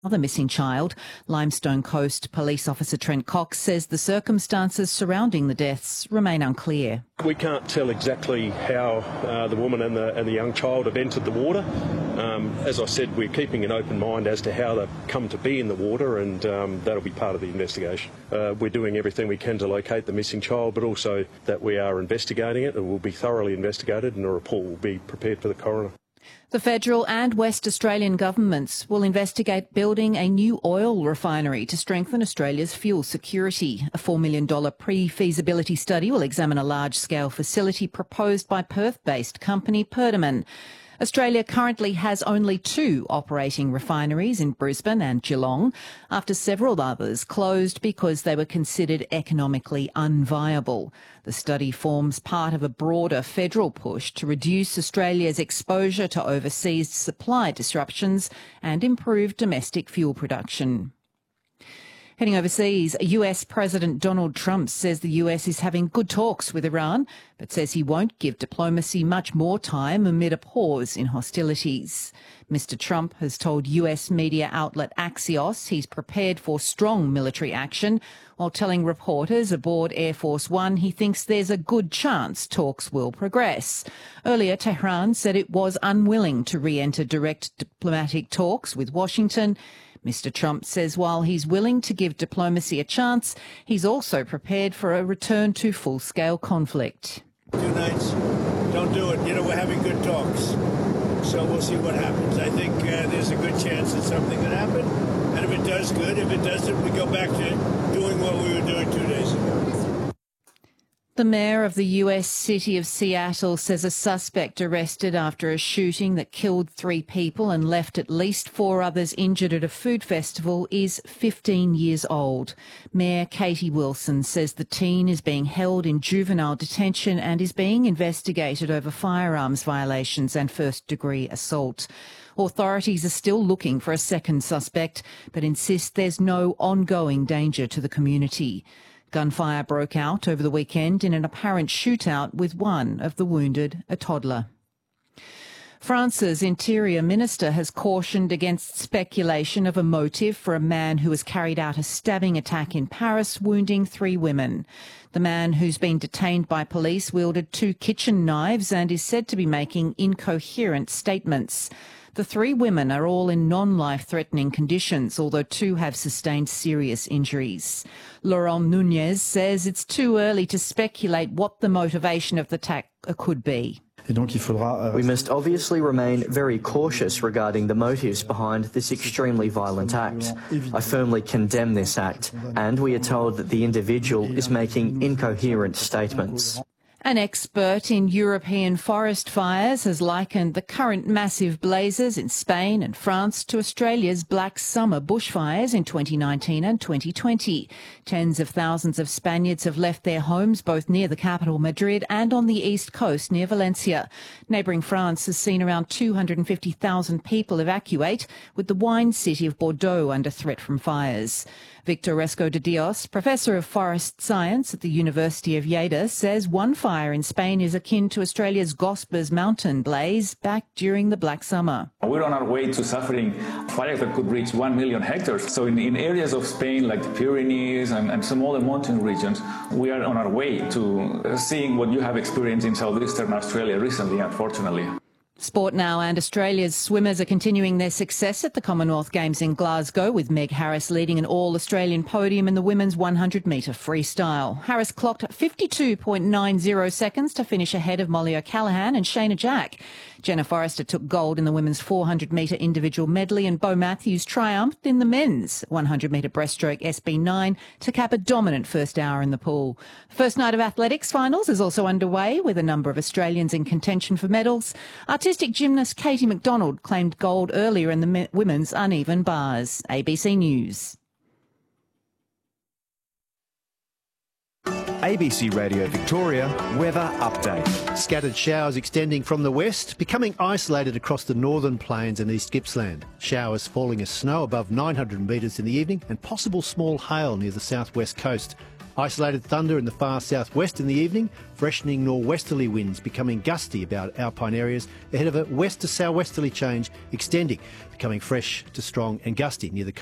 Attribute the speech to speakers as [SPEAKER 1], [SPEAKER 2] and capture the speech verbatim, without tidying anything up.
[SPEAKER 1] Other missing child. Limestone Coast Police Officer Trent Cox says the circumstances surrounding the deaths remain unclear.
[SPEAKER 2] We can't tell exactly how uh, the woman and the, and the young child have entered the water. Um, as I said, we're keeping an open mind as to how they've come to be in the water, and um, that'll be part of the investigation. Uh, we're doing everything we can to locate the missing child, but also that we are investigating it and will be thoroughly investigated, and a report will be prepared for the coroner.
[SPEAKER 1] The federal and West Australian governments will investigate building a new oil refinery to strengthen Australia's fuel security. A four million dollars pre-feasibility study will examine a large-scale facility proposed by Perth-based company Perdaman. Australia currently has only two operating refineries in Brisbane and Geelong, after several others closed because they were considered economically unviable. The study forms part of a broader federal push to reduce Australia's exposure to overseas supply disruptions and improve domestic fuel production. Heading overseas, U S President Donald Trump says the U S is having good talks with Iran, but says he won't give diplomacy much more time amid a pause in hostilities. Mister Trump has told U S media outlet Axios he's prepared for strong military action, while telling reporters aboard Air Force One he thinks there's a good chance talks will progress. Earlier, Tehran said it was unwilling to re-enter direct diplomatic talks with Washington. Mister Trump says while he's willing to give diplomacy a chance, he's also prepared for a return to full-scale conflict.
[SPEAKER 3] Two nights, don't do it. You know, we're having good talks, so we'll see what happens. I think uh, there's a good chance that something could happen, and if it does, good. If it doesn't, we go back to doing what we were doing two days ago.
[SPEAKER 1] The mayor of the U S city of Seattle says a suspect arrested after a shooting that killed three people and left at least four others injured at a food festival is fifteen years old. Mayor Katie Wilson says the teen is being held in juvenile detention and is being investigated over firearms violations and first-degree assault. Authorities are still looking for a second suspect, but insist there's no ongoing danger to the community. Gunfire broke out over the weekend in an apparent shootout with one of the wounded, a toddler. France's Interior Minister has cautioned against speculation of a motive for a man who has carried out a stabbing attack in Paris, wounding three women. The man, who's been detained by police, wielded two kitchen knives and is said to be making incoherent statements. The three women are all in non-life-threatening conditions, although two have sustained serious injuries. Laurent Nunez says it's too early to speculate what the motivation of the attack could be.
[SPEAKER 4] We must obviously remain very cautious regarding the motives behind this extremely violent act. I firmly condemn this act, and we are told that the individual is making incoherent statements.
[SPEAKER 1] An expert in European forest fires has likened the current massive blazes in Spain and France to Australia's Black Summer bushfires in twenty nineteen and twenty twenty. Tens of thousands of Spaniards have left their homes both near the capital, Madrid, and on the east coast near Valencia. Neighbouring France has seen around two hundred fifty thousand people evacuate, with the wine city of Bordeaux under threat from fires. Victor Resco de Dios, Professor of Forest Science at the University of Lleida, says one fire in Spain is akin to Australia's Gospers mountain blaze back during the Black Summer.
[SPEAKER 5] We're on our way to suffering fires that could reach one million hectares. So in, in areas of Spain like the Pyrenees and, and some other mountain regions, we are on our way to seeing what you have experienced in southeastern Australia recently, unfortunately.
[SPEAKER 1] Sport now, and Australia's swimmers are continuing their success at the Commonwealth Games in Glasgow, with Meg Harris leading an all-Australian podium in the women's one hundred metre freestyle. Harris clocked fifty-two point nine zero seconds to finish ahead of Molly O'Callaghan and Shayna Jack. Jenna Forrester took gold in the women's four hundred metre individual medley, and Bo Matthews triumphed in the men's one hundred metre breaststroke S B nine to cap a dominant first hour in the pool. The first night of athletics finals is also underway, with a number of Australians in contention for medals. Artistic gymnast Katie McDonald claimed gold earlier in the women's uneven bars. A B C News.
[SPEAKER 6] A B C Radio Victoria weather update. Scattered showers extending from the west, becoming isolated across the northern plains and East Gippsland. Showers falling as snow above nine hundred metres in the evening, and possible small hail near the southwest coast. Isolated thunder in the far southwest in the evening, freshening norwesterly winds becoming gusty about alpine areas ahead of a west to southwesterly change extending, becoming fresh to strong and gusty near the coast.